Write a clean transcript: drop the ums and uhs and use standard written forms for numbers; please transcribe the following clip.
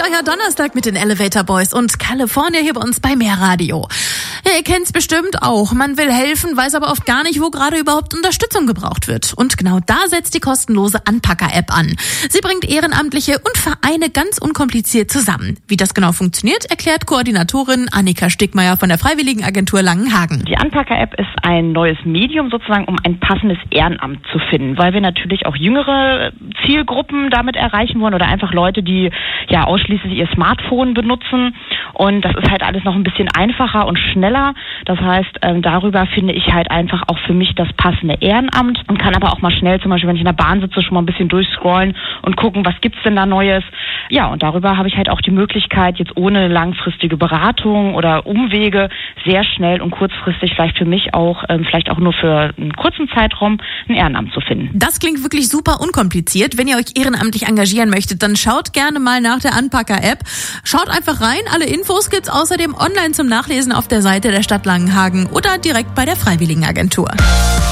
euer Donnerstag mit den Elevator Boys und California hier bei uns bei Mehrradio. Ja, ihr kennt's bestimmt auch. Man will helfen, weiß aber oft gar nicht, wo gerade überhaupt Unterstützung gebraucht wird. Und genau da setzt die kostenlose Anpacker-App an. Sie bringt Ehrenamtliche und Vereine ganz unkompliziert zusammen. Wie das genau funktioniert, erklärt Koordinatorin Annika Stickmeier von der Freiwilligenagentur Langenhagen. Die Anpacker-App ist ein neues Medium sozusagen, um ein passendes Ehrenamt zu finden, weil wir natürlich auch jüngere Zielgruppen damit erreichen wollen oder einfach Leute, die ja ausschließlich ihr Smartphone benutzen. Und das ist halt alles noch ein bisschen einfacher und schneller. Das heißt, darüber finde ich halt einfach auch für mich das passende Ehrenamt und kann aber auch mal schnell, zum Beispiel wenn ich in der Bahn sitze, schon mal ein bisschen durchscrollen und gucken, was gibt's denn da Neues. Ja, und darüber habe ich halt auch die Möglichkeit, jetzt ohne langfristige Beratung oder Umwege sehr schnell und kurzfristig vielleicht für mich auch, vielleicht auch nur für einen kurzen Zeitraum, ein Ehrenamt zu finden. Das klingt wirklich super unkompliziert. Wenn ihr euch ehrenamtlich engagieren möchtet, dann schaut gerne mal nach der Anpacker-App. Schaut einfach rein. Alle Infos gibt's außerdem online zum Nachlesen auf der Seite der Stadt Langenhagen oder direkt bei der Freiwilligenagentur.